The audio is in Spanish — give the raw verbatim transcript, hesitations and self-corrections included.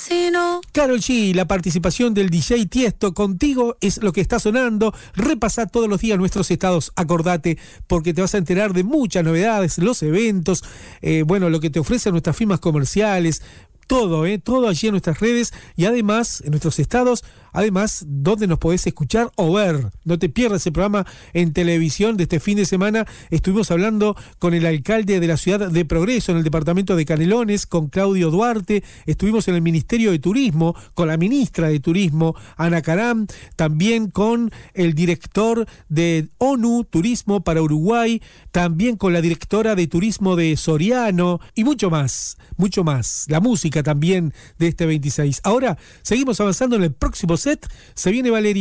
asesino. Karol G, la participación del D J Tiesto, contigo es lo que está sonando. Repasá todos los días nuestros estados, acordate, porque te vas a enterar de muchas novedades, los eventos, eh, bueno, lo que te ofrecen nuestras firmas comerciales, todo, eh, todo allí en nuestras redes y además en nuestros estados, además donde nos podés escuchar o ver. No te pierdas el programa en televisión de este fin de semana. Estuvimos hablando con el alcalde de la ciudad de Progreso en el departamento de Canelones, con Claudio Duarte. Estuvimos en el Ministerio de Turismo con la ministra de Turismo, Ana Caram, también con el director de ONU Turismo para Uruguay, también con la directora de Turismo de Soriano y mucho más, mucho más. La música también de este veintiséis. Ahora seguimos avanzando en el próximo set. Se viene Valeria.